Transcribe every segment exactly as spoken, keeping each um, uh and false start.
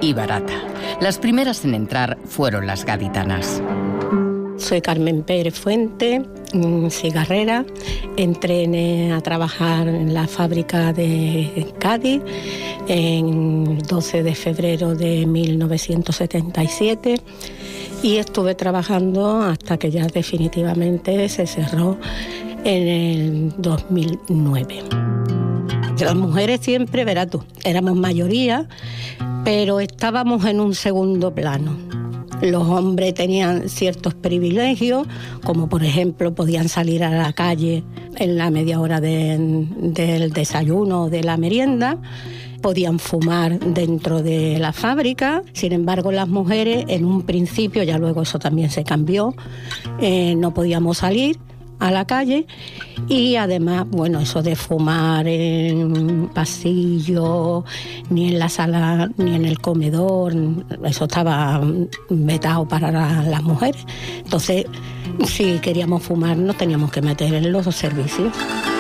y barata. Las primeras en entrar fueron las gaditanas. Soy Carmen Pérez Fuente, cigarrera. Entré a trabajar en la fábrica de Cádiz en doce de febrero de mil novecientos setenta y siete y estuve trabajando hasta que ya definitivamente se cerró en el dos mil nueve. Las mujeres siempre, verás tú, éramos mayoría, pero estábamos en un segundo plano. Los hombres tenían ciertos privilegios, como por ejemplo podían salir a la calle en la media hora de, del desayuno o de la merienda, podían fumar dentro de la fábrica. Sin embargo, las mujeres en un principio, ya luego eso también se cambió, eh, no podíamos salir a la calle y además, bueno, eso de fumar en pasillo, ni en la sala, ni en el comedor, eso estaba vetado para las mujeres. Entonces, si queríamos fumar, nos teníamos que meter en los servicios.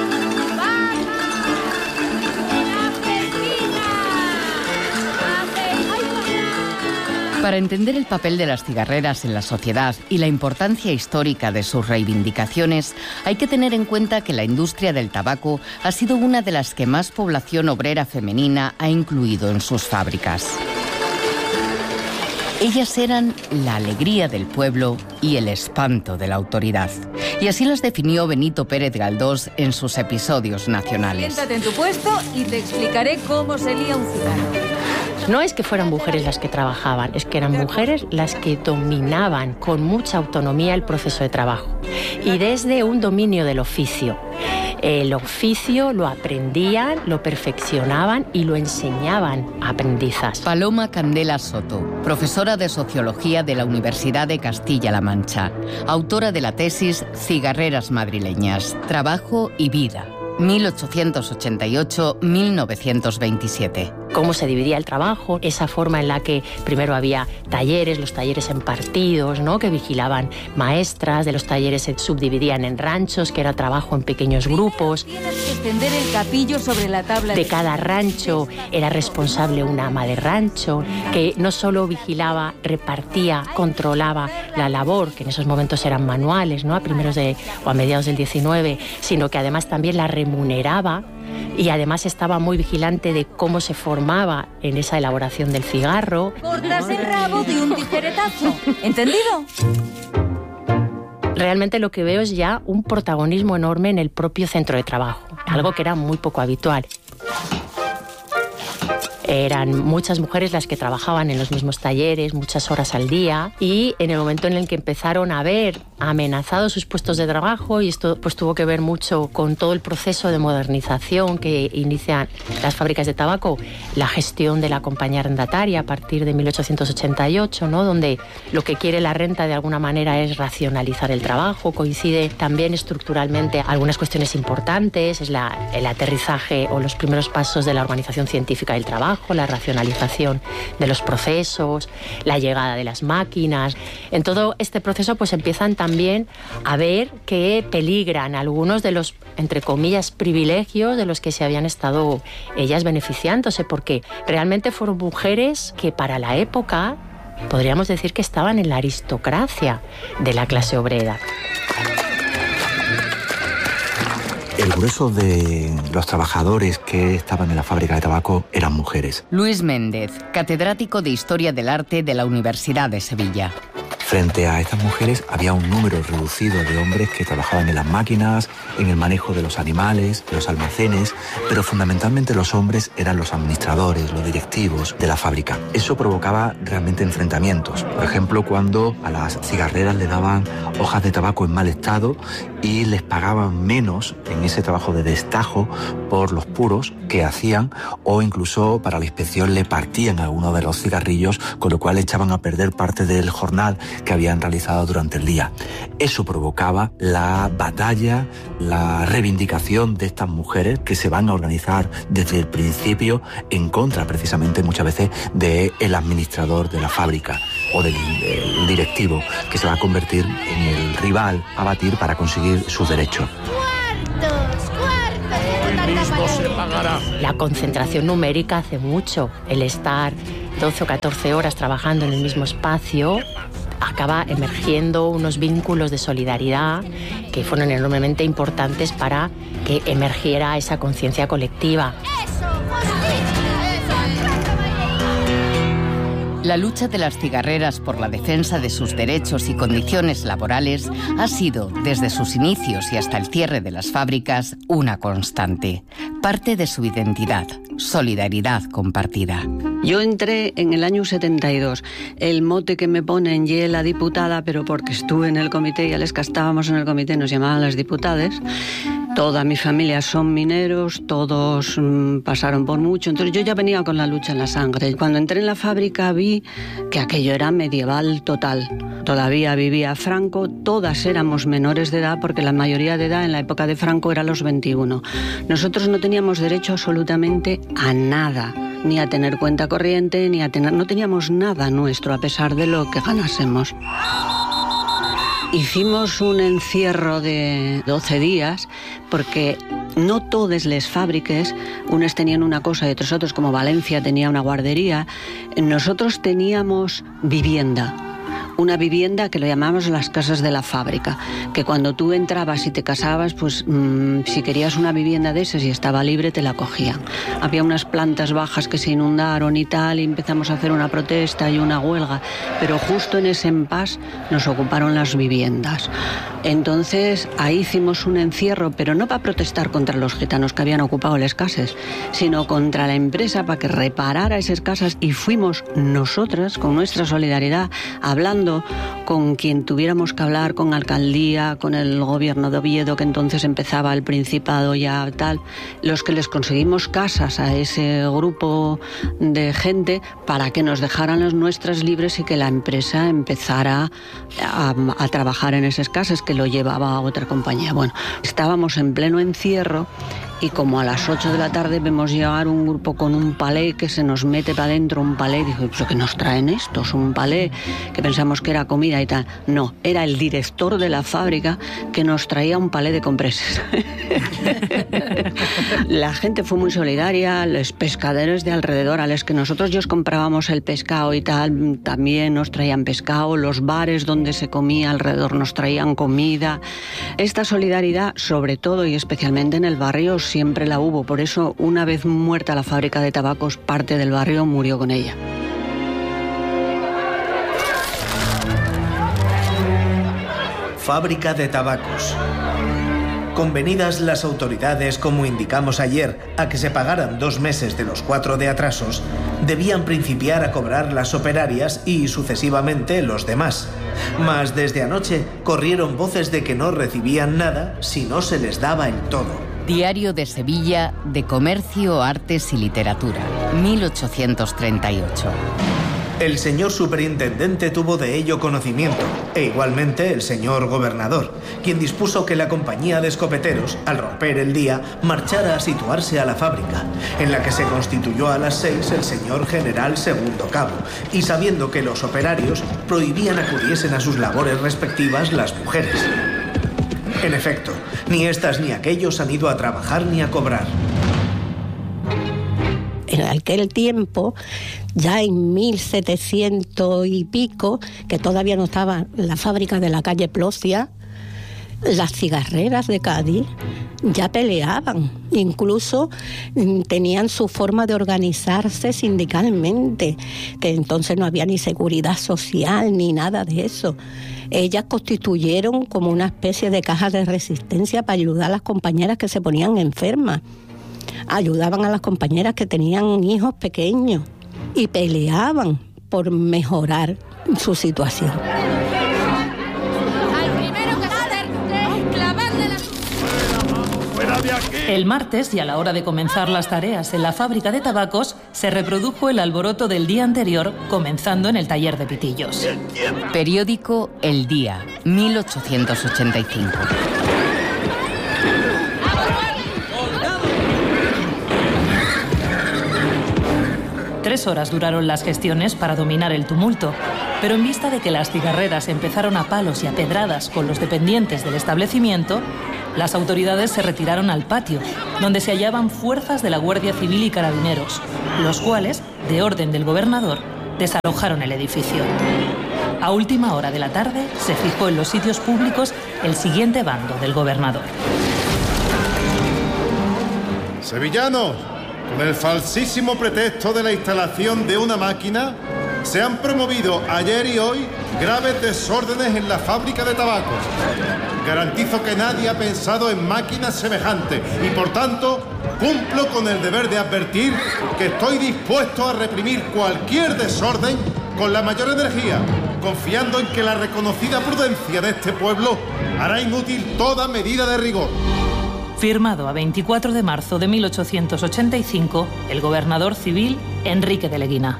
Para entender el papel de las cigarreras en la sociedad y la importancia histórica de sus reivindicaciones, hay que tener en cuenta que la industria del tabaco ha sido una de las que más población obrera femenina ha incluido en sus fábricas. Ellas eran la alegría del pueblo y el espanto de la autoridad. Y así las definió Benito Pérez Galdós en sus episodios nacionales. Siéntate en tu puesto y te explicaré cómo se lía un cigarro. No es que fueran mujeres las que trabajaban, es que eran mujeres las que dominaban con mucha autonomía el proceso de trabajo. Y desde un dominio del oficio. El oficio lo aprendían, lo perfeccionaban y lo enseñaban a aprendizas. Paloma Candela Soto, profesora de Sociología de la Universidad de Castilla-La Mancha, autora de la tesis Cigarreras madrileñas, Trabajo y Vida, mil ochocientos ochenta y ocho a mil novecientos veintisiete. Cómo se dividía el trabajo, esa forma en la que primero había talleres, los talleres en partidos, ¿no?, que vigilaban maestras, de los talleres se subdividían en ranchos, que era trabajo en pequeños grupos. Tienes que extender el capillo sobre la tabla. De cada rancho era responsable una ama de rancho, que no solo vigilaba, repartía, controlaba la labor, que en esos momentos eran manuales, ¿no?, a primeros de, o a mediados del diecinueve, sino que además también la remuneraba y además estaba muy vigilante de cómo se formaba en esa elaboración del cigarro. Cortas el rabo de un tijeretazo, ¿entendido? Realmente lo que veo es ya un protagonismo enorme en el propio centro de trabajo, algo que era muy poco habitual. Eran muchas mujeres las que trabajaban en los mismos talleres, muchas horas al día, y en el momento en el que empezaron a ver amenazados sus puestos de trabajo, y esto pues tuvo que ver mucho con todo el proceso de modernización que inician las fábricas de tabaco, la gestión de la compañía arrendataria a partir de mil ochocientos ochenta y ocho, ¿no?, donde lo que quiere la renta de alguna manera es racionalizar el trabajo. Coincide también estructuralmente algunas cuestiones importantes, es la, el aterrizaje o los primeros pasos de la organización científica del trabajo, la racionalización de los procesos, la llegada de las máquinas. En todo este proceso pues empiezan también a ver que peligran algunos de los, entre comillas, privilegios de los que se habían estado ellas beneficiándose, porque realmente fueron mujeres que para la época podríamos decir que estaban en la aristocracia de la clase obrera. El grueso de los trabajadores que estaban en la fábrica de tabaco eran mujeres. Luis Méndez, catedrático de Historia del Arte de la Universidad de Sevilla. Frente a estas mujeres había un número reducido de hombres que trabajaban en las máquinas, en el manejo de los animales, de los almacenes, pero fundamentalmente los hombres eran los administradores, los directivos de la fábrica. Eso provocaba realmente enfrentamientos. Por ejemplo, cuando a las cigarreras le daban hojas de tabaco en mal estado y les pagaban menos en ese trabajo de destajo por los puros que hacían, o incluso para la inspección le partían algunos de los cigarrillos, con lo cual echaban a perder parte del jornal que habían realizado durante el día. Eso provocaba la batalla, la reivindicación de estas mujeres que se van a organizar desde el principio en contra, precisamente muchas veces, del administrador de la fábrica o del, del directivo, que se va a convertir en el rival a batir para conseguir sus derechos. ¡Cuartos! ¡Cuartos! Hoy mismo se paga La concentración numérica hace mucho. El estar doce o catorce horas trabajando en el mismo espacio acaba emergiendo unos vínculos de solidaridad que fueron enormemente importantes para que emergiera esa conciencia colectiva. La lucha de las cigarreras por la defensa de sus derechos y condiciones laborales ha sido, desde sus inicios y hasta el cierre de las fábricas, una constante. Parte de su identidad, solidaridad compartida. Yo entré en el año setenta y dos. El mote que me ponen ye la diputada, pero porque estuve en el comité, ya les que estábamos en el comité, nos llamaban las diputades. Toda mi familia son mineros, todos mmm, pasaron por mucho, entonces yo ya venía con la lucha en la sangre. Cuando entré en la fábrica vi que aquello era medieval total. Todavía vivía Franco, todas éramos menores de edad porque la mayoría de edad en la época de Franco era los veintiuno. Nosotros no teníamos derecho absolutamente a nada, ni a tener cuenta corriente, ni a tener... no teníamos nada nuestro a pesar de lo que ganásemos. Hicimos un encierro de doce días porque no todas las fábricas, unas tenían una cosa y otros otros, como Valencia tenía una guardería. Nosotros teníamos vivienda. Una vivienda que lo llamamos las casas de la fábrica, que cuando tú entrabas y te casabas, pues mmm, si querías una vivienda de esas y estaba libre, te la cogían. Había unas plantas bajas que se inundaron y tal, y empezamos a hacer una protesta y una huelga, pero justo en ese impasse nos ocuparon las viviendas. Entonces ahí hicimos un encierro, pero no para protestar contra los gitanos que habían ocupado las casas, sino contra la empresa para que reparara esas casas, y fuimos nosotras, con nuestra solidaridad, hablando con quien tuviéramos que hablar, con alcaldía, con el gobierno de Oviedo, que entonces empezaba el Principado ya tal, los que les conseguimos casas a ese grupo de gente para que nos dejaran las nuestras libres y que la empresa empezara a, a trabajar en esas casas, que lo llevaba a otra compañía. Bueno, estábamos en pleno encierro y como a las ocho de la tarde vemos llegar un grupo con un palé que se nos mete para adentro, un palé, y dijo, ¿pero qué nos traen estos? Un palé, que pensamos que era comida y tal. No, era el director de la fábrica que nos traía un palé de compresas. La gente fue muy solidaria, los pescaderos de alrededor, a los que nosotros ya os comprábamos el pescado y tal, también nos traían pescado, los bares donde se comía alrededor nos traían comida. Esta solidaridad, sobre todo y especialmente en el barrio, siempre la hubo. Por eso, una vez muerta la fábrica de tabacos, parte del barrio murió con ella. Fábrica de tabacos. Convenidas las autoridades, como indicamos ayer, a que se pagaran dos meses de los cuatro de atrasos, debían principiar a cobrar las operarias y sucesivamente los demás. Mas desde anoche corrieron voces de que no recibían nada si no se les daba el todo. Diario de Sevilla de Comercio, Artes y Literatura, mil ochocientos treinta y ocho. El señor superintendente tuvo de ello conocimiento, e igualmente el señor gobernador, quien dispuso que la compañía de escopeteros, al romper el día, marchara a situarse a la fábrica, en la que se constituyó a las seis el señor general segundo cabo, y sabiendo que los operarios prohibían acudiesen a sus labores respectivas las mujeres. En efecto, ni estas ni aquellos han ido a trabajar ni a cobrar. En aquel tiempo, ya en mil setecientos y pico, que todavía no estaba la fábrica de la calle Plocia, las cigarreras de Cádiz ya peleaban, incluso tenían su forma de organizarse sindicalmente, que entonces no había ni seguridad social ni nada de eso. Ellas constituyeron como una especie de caja de resistencia para ayudar a las compañeras que se ponían enfermas. Ayudaban a las compañeras que tenían hijos pequeños y peleaban por mejorar su situación. El martes, y a la hora de comenzar las tareas en la fábrica de tabacos, se reprodujo el alboroto del día anterior, comenzando en el taller de pitillos. Periódico El Día, mil ochocientos ochenta y cinco. Tres horas duraron las gestiones para dominar el tumulto, pero en vista de que las cigarreras empezaron a palos y a pedradas con los dependientes del establecimiento, las autoridades se retiraron al patio, donde se hallaban fuerzas de la Guardia Civil y Carabineros, los cuales, de orden del gobernador, desalojaron el edificio. A última hora de la tarde se fijó en los sitios públicos el siguiente bando del gobernador. Sevillanos, con el falsísimo pretexto de la instalación de una máquina, se han promovido ayer y hoy graves desórdenes en la fábrica de tabaco. Garantizo que nadie ha pensado en máquinas semejantes y, por tanto, cumplo con el deber de advertir que estoy dispuesto a reprimir cualquier desorden con la mayor energía, confiando en que la reconocida prudencia de este pueblo hará inútil toda medida de rigor. Firmado a veinticuatro de marzo de mil ochocientos ochenta y cinco, el gobernador civil Enrique de Leguina.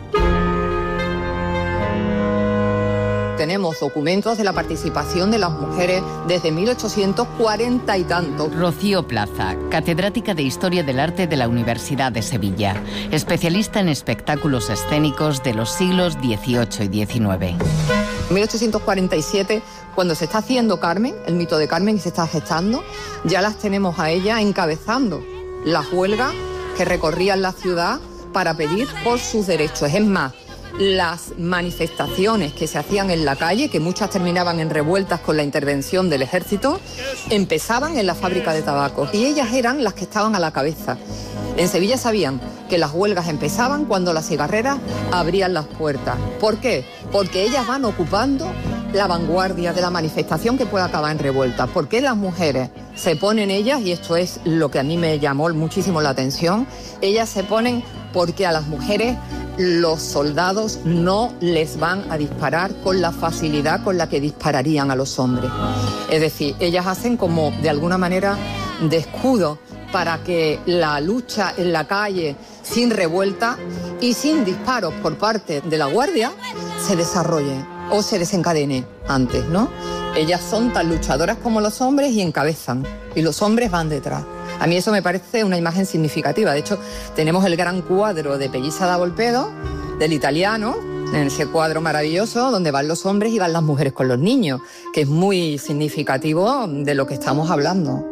Tenemos documentos de la participación de las mujeres desde mil ochocientos cuarenta y tanto. Rocío Plaza, catedrática de Historia del Arte de la Universidad de Sevilla, especialista en espectáculos escénicos de los siglos dieciocho y diecinueve. En mil ochocientos cuarenta y siete, cuando se está haciendo Carmen, el mito de Carmen, y se está gestando, ya las tenemos a ella encabezando las huelgas que recorrían la ciudad para pedir por sus derechos. Es más, las manifestaciones que se hacían en la calle, que muchas terminaban en revueltas con la intervención del ejército, empezaban en la fábrica de tabaco y ellas eran las que estaban a la cabeza. En Sevilla sabían que las huelgas empezaban cuando las cigarreras abrían las puertas. ¿Por qué? Porque ellas van ocupando la vanguardia de la manifestación que puede acabar en revuelta. ¿Por qué las mujeres se ponen ellas? Y esto es lo que a mí me llamó muchísimo la atención. Ellas se ponen porque a las mujeres los soldados no les van a disparar con la facilidad con la que dispararían a los hombres. Es decir, ellas hacen como de alguna manera de escudo para que la lucha en la calle sin revuelta y sin disparos por parte de la guardia se desarrolle o se desencadene antes, ¿no? Ellas son tan luchadoras como los hombres y encabezan, y los hombres van detrás. A mí eso me parece una imagen significativa. De hecho, tenemos el gran cuadro de Pelliza da Volpedo, del italiano, en ese cuadro maravilloso donde van los hombres y van las mujeres con los niños, que es muy significativo de lo que estamos hablando.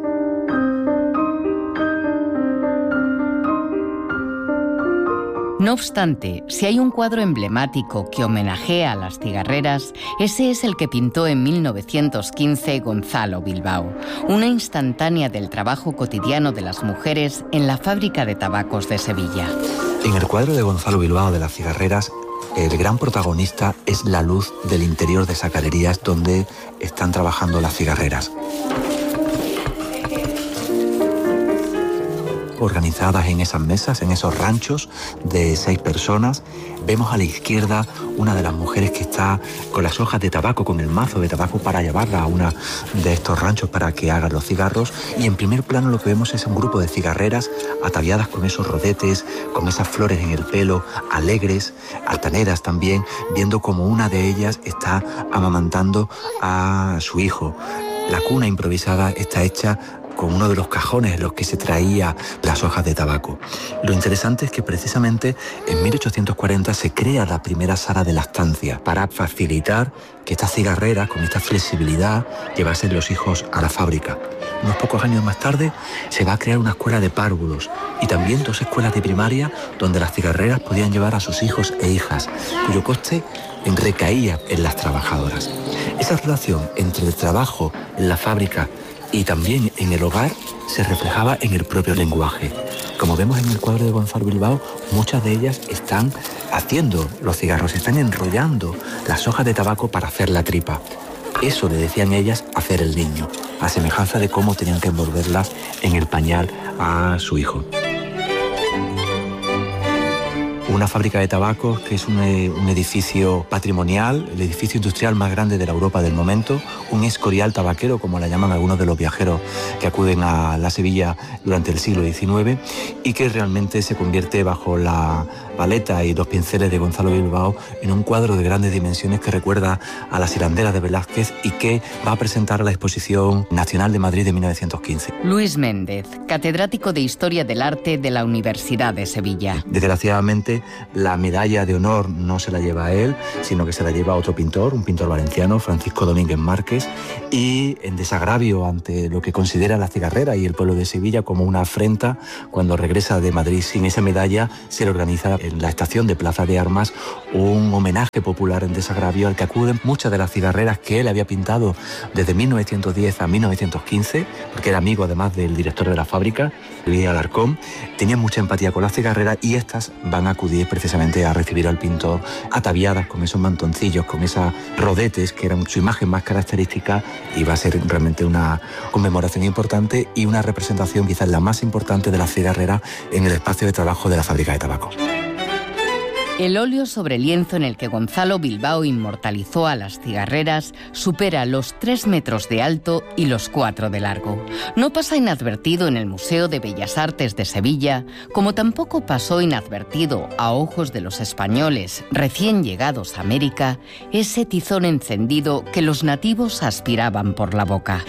No obstante, si hay un cuadro emblemático que homenajea a las cigarreras, ese es el que pintó en mil novecientos quince Gonzalo Bilbao, una instantánea del trabajo cotidiano de las mujeres en la fábrica de tabacos de Sevilla. En el cuadro de Gonzalo Bilbao de las cigarreras, el gran protagonista es la luz del interior de esa galerías donde están trabajando las cigarreras. Organizadas en esas mesas, en esos ranchos de seis personas. Vemos a la izquierda una de las mujeres que está con las hojas de tabaco, con el mazo de tabaco para llevarla a una de estos ranchos para que hagan los cigarros. Y en primer plano lo que vemos es un grupo de cigarreras ataviadas con esos rodetes, con esas flores en el pelo, alegres, altaneras también, viendo como una de ellas está amamantando a su hijo. La cuna improvisada está hecha con uno de los cajones en los que se traía las hojas de tabaco. Lo interesante es que precisamente en mil ochocientos cuarenta se crea la primera sala de lactancia para facilitar que estas cigarreras, con esta flexibilidad, llevasen los hijos a la fábrica. Unos pocos años más tarde se va a crear una escuela de párvulos y también dos escuelas de primaria donde las cigarreras podían llevar a sus hijos e hijas, cuyo coste recaía en las trabajadoras. Esa relación entre el trabajo en la fábrica y también en el hogar se reflejaba en el propio lenguaje. Como vemos en el cuadro de Gonzalo Bilbao, muchas de ellas están haciendo los cigarros, están enrollando las hojas de tabaco para hacer la tripa. Eso le decían ellas hacer el niño, a semejanza de cómo tenían que envolverlas en el pañal a su hijo. Una fábrica de tabacos que es un, un edificio patrimonial, el edificio industrial más grande de la Europa del momento, un escorial tabaquero, como la llaman algunos de los viajeros que acuden a la Sevilla durante el siglo diecinueve, y que realmente se convierte bajo la, paletas y dos pinceles de Gonzalo Bilbao en un cuadro de grandes dimensiones que recuerda a las hilanderas de Velázquez y que va a presentar a la Exposición Nacional de Madrid de mil novecientos quince. Luis Méndez, catedrático de Historia del Arte de la Universidad de Sevilla. Desgraciadamente, la medalla de honor no se la lleva a él, sino que se la lleva a otro pintor, un pintor valenciano, Francisco Domínguez Márquez, y en desagravio ante lo que considera la cigarrera y el pueblo de Sevilla como una afrenta, cuando regresa de Madrid sin esa medalla, se le organiza en la estación de Plaza de Armas un homenaje popular en desagravio al que acuden muchas de las cigarreras que él había pintado desde mil novecientos diez a mil novecientos quince, porque era amigo además del director de la fábrica, Luis Alarcón. Tenían mucha empatía con las cigarreras y estas van a acudir precisamente a recibir al pintor ataviadas con esos mantoncillos, con esas rodetes que eran su imagen más característica, y va a ser realmente una conmemoración importante y una representación quizás la más importante de las cigarreras en el espacio de trabajo de la fábrica de tabaco. El óleo sobre lienzo en el que Gonzalo Bilbao inmortalizó a las cigarreras supera los tres metros de alto y los cuatro de largo. No pasa inadvertido en el Museo de Bellas Artes de Sevilla, como tampoco pasó inadvertido a ojos de los españoles recién llegados a América ese tizón encendido que los nativos aspiraban por la boca.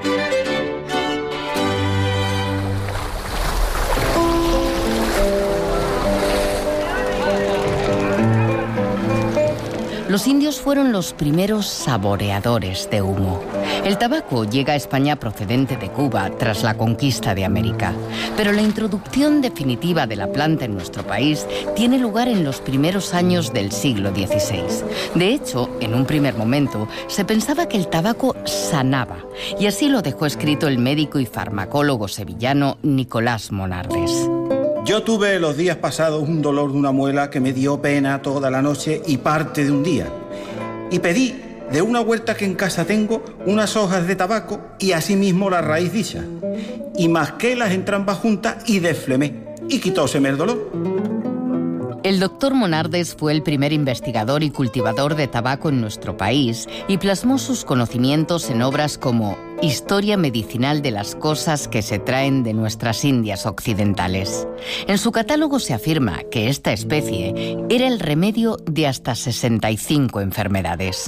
Los indios fueron los primeros saboreadores de humo. El tabaco llega a España procedente de Cuba tras la conquista de América, pero la introducción definitiva de la planta en nuestro país tiene lugar en los primeros años del siglo dieciséis. De hecho, en un primer momento, se pensaba que el tabaco sanaba, y así lo dejó escrito el médico y farmacólogo sevillano Nicolás Monardes. Yo tuve los días pasados un dolor de una muela que me dio pena toda la noche y parte de un día. Y pedí de una huerta que en casa tengo unas hojas de tabaco y asimismo la raíz dicha. Y masquélas entrambas juntas y desflemé. Y quitóseme el dolor. El doctor Monardes fue el primer investigador y cultivador de tabaco en nuestro país y plasmó sus conocimientos en obras como Historia medicinal de las cosas que se traen de nuestras Indias occidentales. En su catálogo se afirma que esta especie era el remedio de hasta sesenta y cinco enfermedades.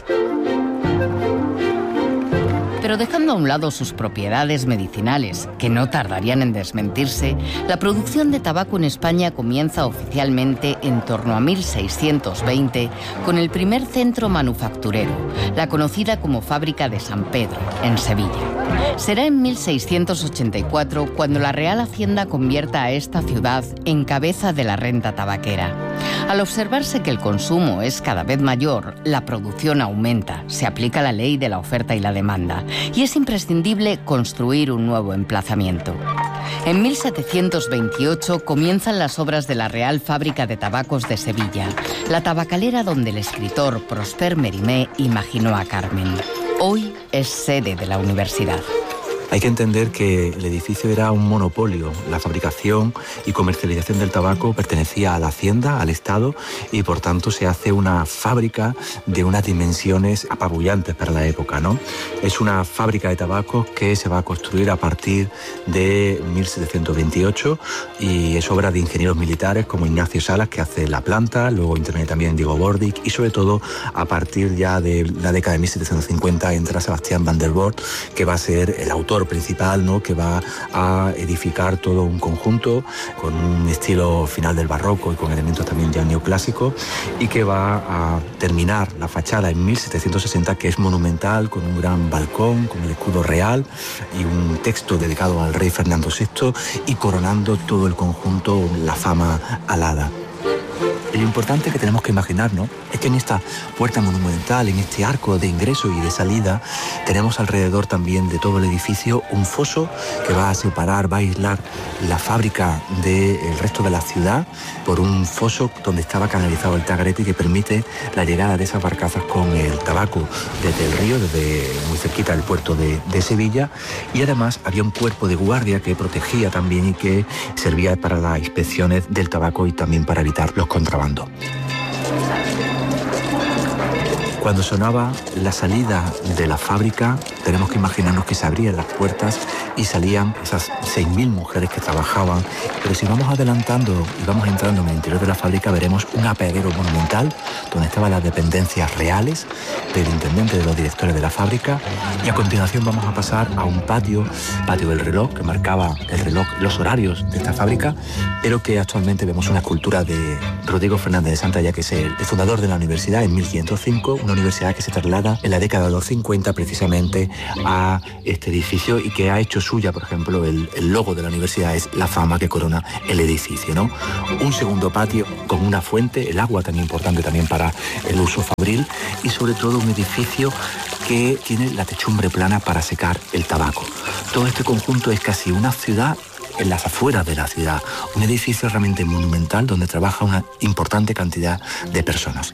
Pero dejando a un lado sus propiedades medicinales, que no tardarían en desmentirse, la producción de tabaco en España comienza oficialmente en torno a mil seiscientos veinte con el primer centro manufacturero, la conocida como Fábrica de San Pedro, en Sevilla. Será en mil seiscientos ochenta y cuatro cuando la Real Hacienda convierta a esta ciudad en cabeza de la renta tabaquera. Al observarse que el consumo es cada vez mayor, la producción aumenta, se aplica la ley de la oferta y la demanda, y es imprescindible construir un nuevo emplazamiento. En mil setecientos veintiocho comienzan las obras de la Real Fábrica de Tabacos de Sevilla, la tabacalera donde el escritor Prosper Mérimée imaginó a Carmen. Hoy es sede de la universidad. Hay que entender que el edificio era un monopolio. La fabricación y comercialización del tabaco pertenecía a la Hacienda, al Estado, y por tanto se hace una fábrica de unas dimensiones apabullantes para la época, ¿no? Es una fábrica de tabacos que se va a construir a partir de mil setecientos veintiocho y es obra de ingenieros militares como Ignacio Salas, que hace la planta, luego interviene también Diego Bordick, y sobre todo a partir ya de la década de mil setecientos cincuenta entra Sebastián van der Voort, que va a ser el autor principal, ¿no?, que va a edificar todo un conjunto con un estilo final del barroco y con elementos también ya neoclásicos, y que va a terminar la fachada en mil setecientos sesenta, que es monumental, con un gran balcón, con el escudo real y un texto dedicado al rey Fernando sexto, y coronando todo el conjunto la fama alada. Y lo importante que tenemos que imaginarnos es que en esta puerta monumental, en este arco de ingreso y de salida, tenemos alrededor también de todo el edificio un foso que va a separar, va a aislar la fábrica del resto de la ciudad por un foso donde estaba canalizado el Tagarete, que permite la llegada de esas barcazas con el tabaco desde el río, desde muy cerquita del puerto de, de Sevilla. Y además había un cuerpo de guardia que protegía también y que servía para las inspecciones del tabaco y también para evitar los contrabandos. Cuando sonaba la salida de la fábrica, tenemos que imaginarnos que se abrían las puertas y salían esas seis mil mujeres que trabajaban. Pero si vamos adelantando y vamos entrando en el interior de la fábrica, veremos un apeadero monumental donde estaban las dependencias reales del intendente, de los directores de la fábrica. Y a continuación vamos a pasar a un patio, patio del reloj, que marcaba el reloj, los horarios de esta fábrica, pero que actualmente vemos una escultura de Rodrigo Fernández de Santalla, que es el, el fundador de la universidad en mil quinientos cinco, una universidad que se traslada en la década de los cincuenta precisamente a este edificio y que ha hecho suya, por ejemplo, el, el logo de la universidad es la fama que corona el edificio, ¿no? Un segundo patio con una fuente, el agua tan importante también para el uso fabril, y sobre todo un edificio que tiene la techumbre plana para secar el tabaco. Todo este conjunto es casi una ciudad en las afueras de la ciudad, un edificio realmente monumental donde trabaja una importante cantidad de personas.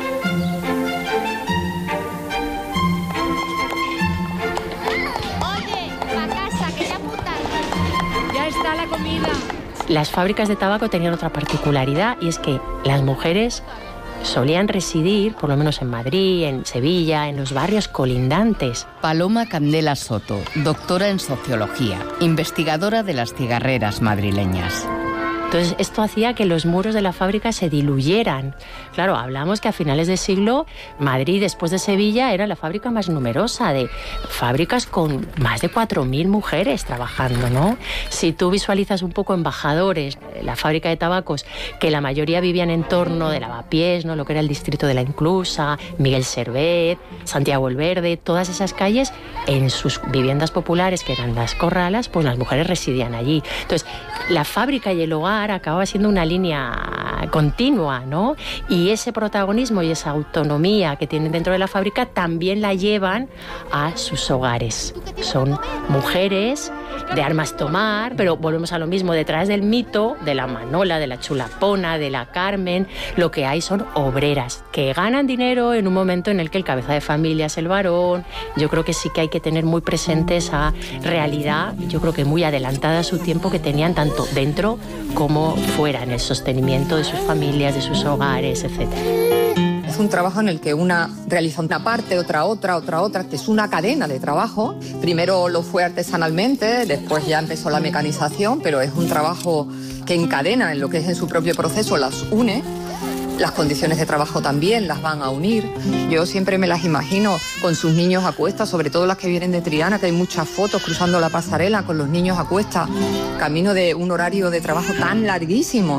Las fábricas de tabaco tenían otra particularidad, y es que las mujeres solían residir, por lo menos en Madrid, en Sevilla, en los barrios colindantes. Paloma Candela Soto, doctora en Sociología, investigadora de las cigarreras madrileñas. Entonces, esto hacía que los muros de la fábrica se diluyeran. Claro, hablamos que a finales de siglo, Madrid, después de Sevilla, era la fábrica más numerosa, de fábricas con más de cuatro mil mujeres trabajando, ¿no? Si tú visualizas un poco embajadores, la fábrica de tabacos, que la mayoría vivían en torno de Lavapiés, ¿no? Lo que era el distrito de la Inclusa, Miguel Servet, Santiago el Verde, todas esas calles, en sus viviendas populares, que eran las corralas, pues las mujeres residían allí. Entonces, la fábrica y el hogar acababa siendo una línea continua, ¿no? Y ese protagonismo y esa autonomía que tienen dentro de la fábrica también la llevan a sus hogares. Son mujeres de armas tomar, pero volvemos a lo mismo, detrás del mito de la Manola, de la Chulapona, de la Carmen, lo que hay son obreras que ganan dinero en un momento en el que el cabeza de familia es el varón. Yo creo que sí que hay que tener muy presente esa realidad, yo creo que muy adelantada a su tiempo, que tenían tanto dentro como fuera, en el sostenimiento de sus familias, de sus hogares, etcétera. Es un trabajo en el que una realiza una parte, otra, otra, otra, otra, que es una cadena de trabajo. Primero lo fue artesanalmente, después ya empezó la mecanización, pero es un trabajo que encadena en lo que es en su propio proceso, las une. Las condiciones de trabajo también las van a unir. Yo siempre me las imagino con sus niños a cuestas, sobre todo las que vienen de Triana, que hay muchas fotos cruzando la pasarela con los niños a cuestas, camino de un horario de trabajo tan larguísimo.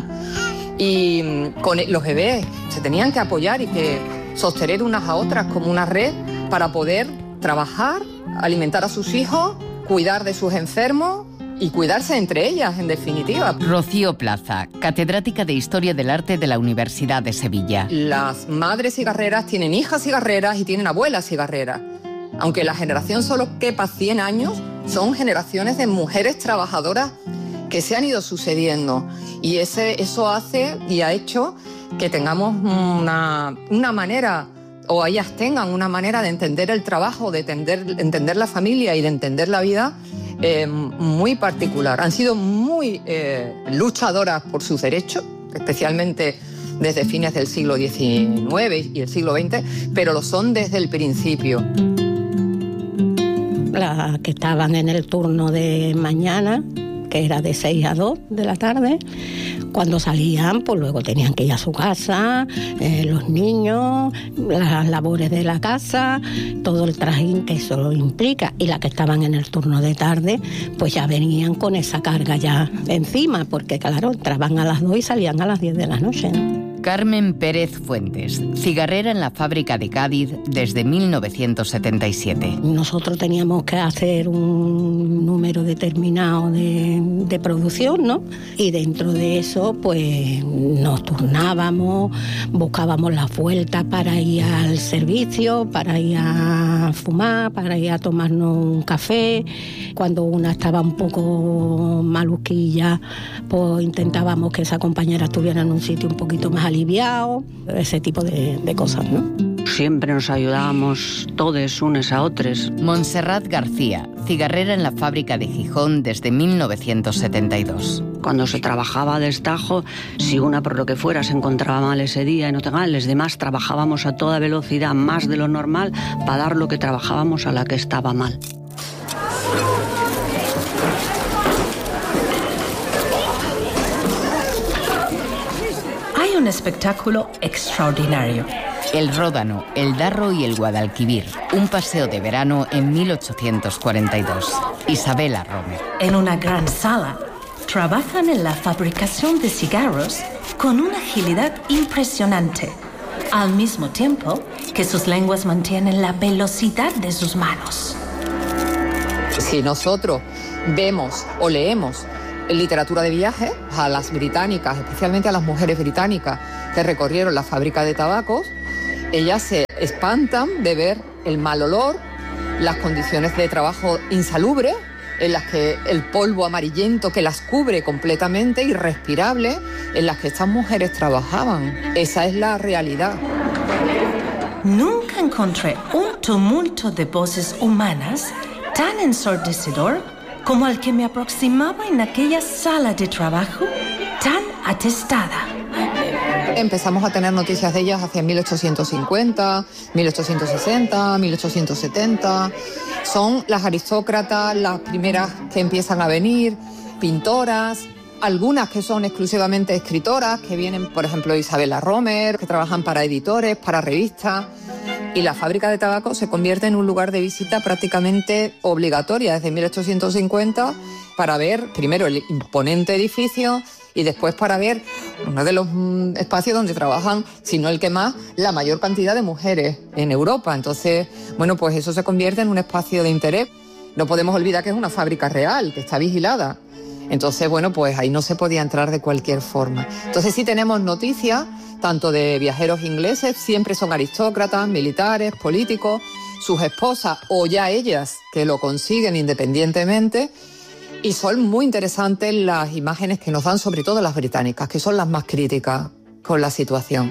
Y con los bebés se tenían que apoyar y que sostener unas a otras como una red para poder trabajar, alimentar a sus hijos, cuidar de sus enfermos y cuidarse entre ellas, en definitiva. Rocío Plaza, catedrática de Historia del Arte de la Universidad de Sevilla. Las madres cigarreras tienen hijas cigarreras y tienen abuelas cigarreras. Aunque la generación solo quepa cien años, son generaciones de mujeres trabajadoras que se han ido sucediendo. Y ese, eso hace y ha hecho que tengamos una, una manera, o ellas tengan una manera de entender el trabajo, de entender, entender la familia y de entender la vida eh, muy particular. Han sido muy eh, luchadoras por sus derechos, especialmente desde fines del siglo diecinueve y el siglo veinte, pero lo son desde el principio. Las que estaban en el turno de mañana, que era de seis a dos de la tarde, cuando salían, pues luego tenían que ir a su casa, eh, los niños, las labores de la casa, todo el trajín que eso lo implica. Y las que estaban en el turno de tarde, pues ya venían con esa carga ya encima, porque claro, entraban a las dos y salían a las diez de la noche, ¿no? Carmen Pérez Fuentes, cigarrera en la fábrica de Cádiz desde mil novecientos setenta y siete. Nosotros teníamos que hacer un número determinado de, de producción, ¿no? Y dentro de eso, pues nos turnábamos, buscábamos la vuelta para ir al servicio, para ir a fumar, para ir a tomarnos un café. Cuando una estaba un poco maluquilla, pues intentábamos que esa compañera estuviera en un sitio un poquito más aliviado, ese tipo de, de cosas, ¿no? Siempre nos ayudábamos todos unos a otros. Montserrat García, cigarrera en la fábrica de Gijón desde mil novecientos setenta y dos. cuando se trabajaba a destajo, si una por lo que fuera se encontraba mal ese día y no tenía, los demás trabajábamos a toda velocidad, más de lo normal, para dar lo que trabajábamos a la que estaba mal. Hay un espectáculo extraordinario. El Ródano, el Darro y el Guadalquivir. Un paseo de verano en mil ochocientos cuarenta y dos. Isabela Romer. En una gran sala, trabajan en la fabricación de cigarros con una agilidad impresionante, al mismo tiempo que sus lenguas mantienen la velocidad de sus manos. Si nosotros vemos o leemos literatura de viaje a las británicas, especialmente a las mujeres británicas que recorrieron la fábrica de tabacos, ellas se espantan de ver el mal olor, las condiciones de trabajo insalubres, en las que el polvo amarillento que las cubre completamente, irrespirable, en las que estas mujeres trabajaban. Esa es la realidad. Nunca encontré un tumulto de voces humanas tan ensordecedor como el que me aproximaba en aquella sala de trabajo tan atestada. Empezamos a tener noticias de ellas hacia mil ochocientos cincuenta, mil ochocientos sesenta, mil ochocientos setenta. Son las aristócratas, las primeras que empiezan a venir, pintoras, algunas que son exclusivamente escritoras, que vienen, por ejemplo, Isabela Romer, que trabajan para editores, para revistas. Y la fábrica de tabaco se convierte en un lugar de visita prácticamente obligatoria desde mil ochocientos cincuenta para ver primero el imponente edificio y después para ver uno de los mm, espacios donde trabajan, si no el que más, la mayor cantidad de mujeres en Europa. Entonces, bueno, pues eso se convierte en un espacio de interés. No podemos olvidar que es una fábrica real, que está vigilada. Entonces, bueno, pues ahí no se podía entrar de cualquier forma. Entonces sí tenemos noticias, tanto de viajeros ingleses, siempre son aristócratas, militares, políticos, sus esposas o ya ellas que lo consiguen independientemente. Y son muy interesantes las imágenes que nos dan, sobre todo las británicas, que son las más críticas con la situación.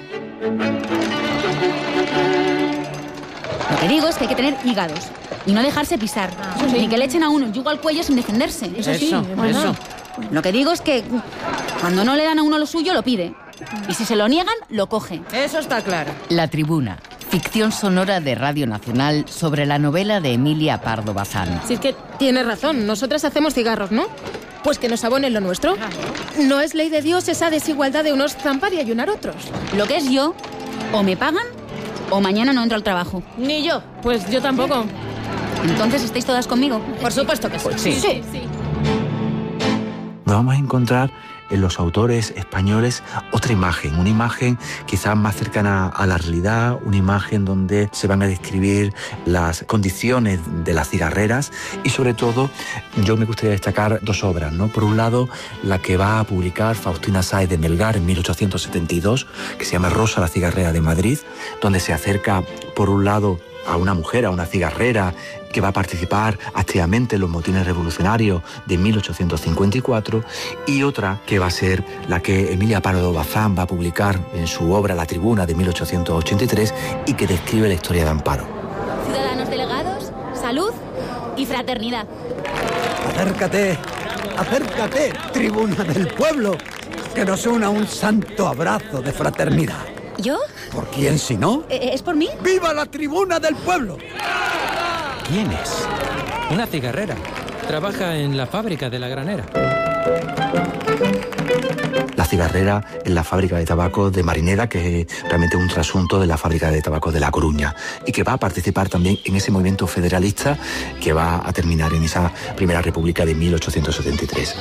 Lo que digo es que hay que tener hígados y no dejarse pisar. Eso sí. Ni que le echen a uno un yugo al cuello sin defenderse. Eso, eso sí, bueno. Eso. Lo que digo es que cuando no le dan a uno lo suyo, lo pide. Y si se lo niegan, lo coge. Eso está claro. La Tribuna. Ficción sonora de Radio Nacional sobre la novela de Emilia Pardo Bazán. Si es que tiene razón, nosotras hacemos cigarros, ¿no? Pues que nos abonen lo nuestro. No es ley de Dios esa desigualdad de unos zampar y ayunar otros. Lo que es yo, o me pagan, o mañana no entro al trabajo. Ni yo, pues yo tampoco. ¿Entonces estáis todas conmigo? Por supuesto que sí. Pues sí. Sí, sí. Nos vamos a encontrar en los autores españoles otra imagen, una imagen quizás más cercana a la realidad, una imagen donde se van a describir las condiciones de las cigarreras y sobre todo yo me gustaría destacar dos obras, ¿no? Por un lado, la que va a publicar Faustina Sáez de Melgar en mil ochocientos setenta y dos, que se llama Rosa la cigarrera de Madrid, donde se acerca por un lado a una mujer, a una cigarrera que va a participar activamente en los motines revolucionarios de mil ochocientos cincuenta y cuatro, y otra que va a ser la que Emilia Pardo Bazán va a publicar en su obra La Tribuna de mil ochocientos ochenta y tres y que describe la historia de Amparo. Ciudadanos delegados, salud y fraternidad. Acércate, acércate, tribuna del pueblo, que nos una un santo abrazo de fraternidad. ¿Yo? ¿Por quién si no? ¿Es por mí? ¡Viva la tribuna del pueblo! ¿Quién es? Una cigarrera. Trabaja en la fábrica de La Granera. La cigarrera en la fábrica de tabaco de Marineda, que es realmente un trasunto de la fábrica de tabaco de La Coruña, y que va a participar también en ese movimiento federalista que va a terminar en esa primera república de mil ochocientos setenta y tres.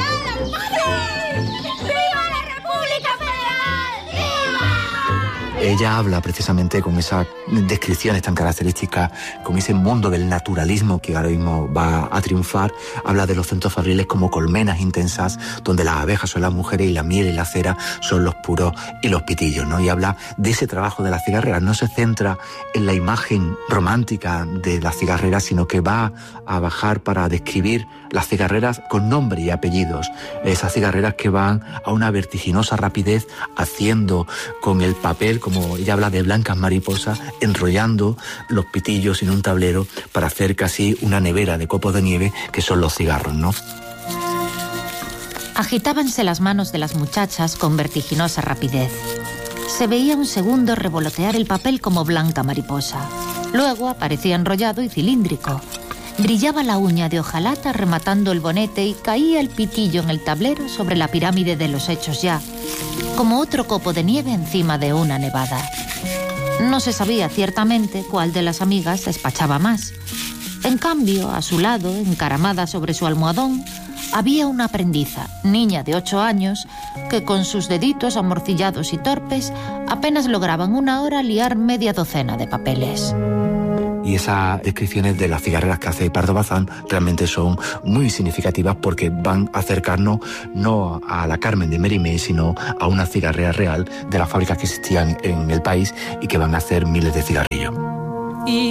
Ella habla precisamente con esas descripciones tan características, con ese mundo del naturalismo que ahora mismo va a triunfar. Habla de los centros fabriles como colmenas intensas, donde las abejas son las mujeres y la miel y la cera son los puros y los pitillos, ¿no? Y habla de ese trabajo de las cigarreras. No se centra en la imagen romántica de las cigarreras, sino que va a bajar para describir las cigarreras con nombre y apellidos. Esas cigarreras que van a una vertiginosa rapidez, haciendo con el papel, como ella habla de blancas mariposas, enrollando los pitillos en un tablero para hacer casi una nevera de copos de nieve, que son los cigarros, ¿no? Agitábanse las manos de las muchachas con vertiginosa rapidez. Se veía un segundo revolotear el papel como blanca mariposa. Luego aparecía enrollado y cilíndrico. Brillaba la uña de hojalata rematando el bonete y caía el pitillo en el tablero sobre la pirámide de los hechos ya, como otro copo de nieve encima de una nevada. No se sabía ciertamente cuál de las amigas despachaba más. En cambio, a su lado, encaramada sobre su almohadón, había una aprendiza, niña de ocho años, que con sus deditos amorcillados y torpes apenas lograban una hora liar media docena de papeles. Y esas descripciones de las cigarreras que hace Pardo Bazán realmente son muy significativas porque van a acercarnos no a la Carmen de Mérimée, sino a una cigarrera real de las fábricas que existían en el país y que van a hacer miles de cigarrillos.